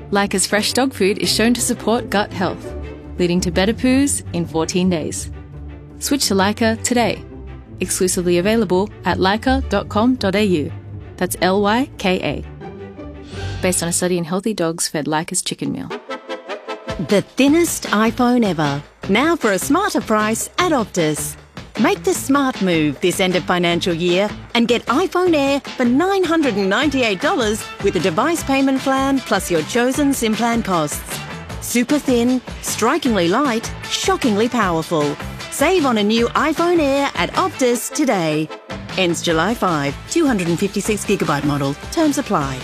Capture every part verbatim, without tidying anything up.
Leica's fresh dog food is shown to support gut health, leading to better poos in fourteen days. Switch to Leica today. Exclusively available at leica dot com dot a u. That's L Y K A. Based on a study in healthy dogs fed Leica's chicken meal. The thinnest iPhone ever. Now for a smarter price at Optus. Make the smart move this end of financial year and get iPhone Air for nine hundred ninety-eight dollars with a device payment plan plus your chosen SIM plan costs. Super thin, strikingly light, shockingly powerful. Save on a new iPhone Air at Optus today. Ends July fifth. two hundred fifty-six gigabyte model. Terms apply.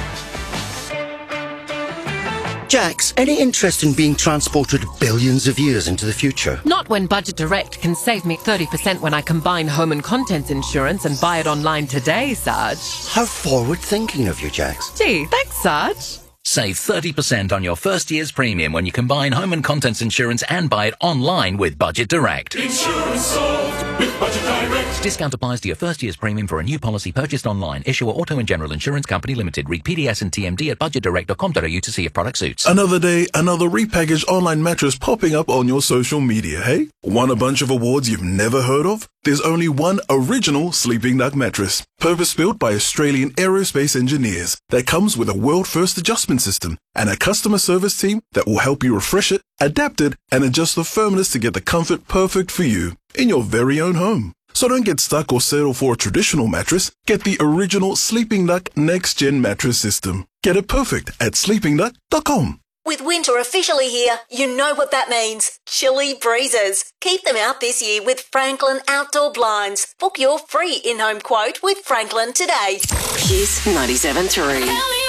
Jax, any interest in being transported billions of years into the future? Not when Budget Direct can save me thirty percent when I combine home and contents insurance and buy it online today, Sarge. How forward-thinking of you, Jax. Gee, thanks, Sarge. Save thirty percent on your first year's premium when you combine home and contents insurance and buy it online with Budget Direct. Insurance sold with Budget Direct. Discount applies to your first year's premium for a new policy purchased online. Issuer Auto and General Insurance Company Limited. Read P D S and T M D at budget direct dot com dot a u to see if product suits. Another day, another repackaged online mattress popping up on your social media, hey? Want a bunch of awards you've never heard of? There's only one original Sleeping Duck mattress, purpose-built by Australian aerospace engineers, that comes with a world-first adjustment system and a customer service team that will help you refresh it, adapt it, and adjust the firmness to get the comfort perfect for you in your very own home. So don't get stuck or settle for a traditional mattress. Get the original Sleeping Duck Next Gen mattress system. Get it perfect at sleeping duck dot com. With winter officially here, you know what that means. Chilly breezes. Keep them out this year with Franklin Outdoor Blinds. Book your free in-home quote with Franklin today. Kiss ninety-seven point three.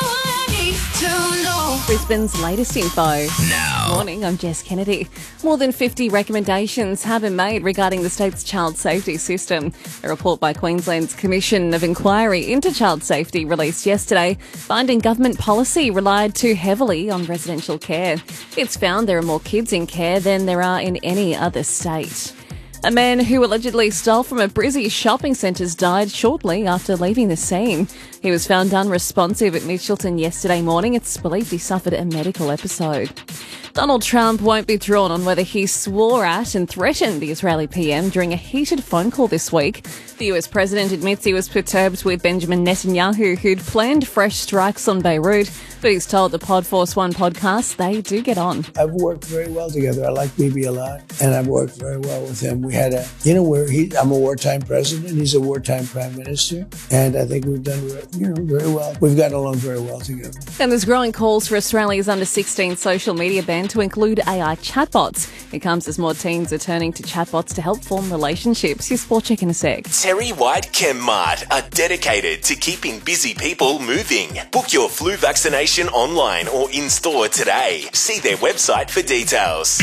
Brisbane's latest info. Now. Morning, I'm Jess Kennedy. More than fifty recommendations have been made regarding the state's child safety system. A report by Queensland's Commission of Inquiry into Child Safety released yesterday, finding government policy relied too heavily on residential care. It's found there are more kids in care than there are in any other state. A man who allegedly stole from a Brizzy shopping centre died shortly after leaving the scene. He was found unresponsive at Mitchelton yesterday morning. It's believed he suffered a medical episode. Donald Trump won't be drawn on whether he swore at and threatened the Israeli P M during a heated phone call this week. The U S president admits he was perturbed with Benjamin Netanyahu, who'd planned fresh strikes on Beirut, but he's told the Pod Force One podcast they do get on. I've worked very well together. I like Bibi a lot, and I've worked very well with him. We had a, you know, where he, I'm a wartime president, he's a wartime prime minister, and I think we've done, you know, very well. We've gotten along very well together. And there's growing calls for Australia's under sixteen social media ban to include A I chatbots. It comes as more teens are turning to chatbots to help form relationships. Here's Sport Check in a sec. Terry White Chemmart are dedicated to keeping busy people moving. Book your flu vaccination online or in-store today. See their website for details.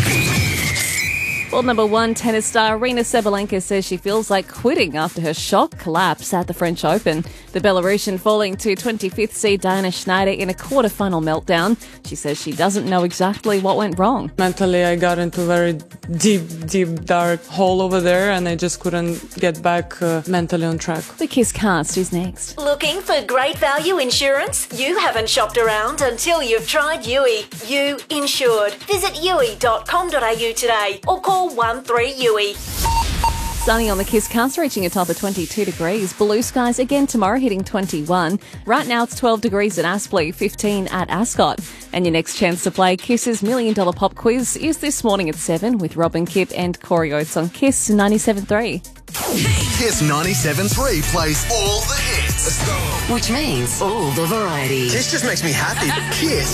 World number one tennis star Aryna Sabalenka says she feels like quitting after her shock collapse at the French Open. The Belarusian falling to twenty-fifth seed Diana Schneider in a quarter-final meltdown. She says she doesn't know exactly what went wrong. Mentally, I got into a very deep, deep, dark hole over there, and I just couldn't get back uh, mentally on track. The Kiss Cast is next. Looking for great value insurance? You haven't shopped around until you've tried U I. You Insured. Visit u i dot com dot a u today or call one three U I. Sunny on the Kiss Cast, reaching a top of twenty-two degrees. Blue skies again tomorrow, hitting twenty-one. Right now it's twelve degrees at Aspley, fifteen at Ascot. And your next chance to play Kiss's Million Dollar Pop Quiz is this morning at seven with Robin Kipp and Corey Oates on Kiss ninety-seven point three. Kiss ninety-seven point three plays all the hits. Which means all the variety. This just makes me happy. Kiss.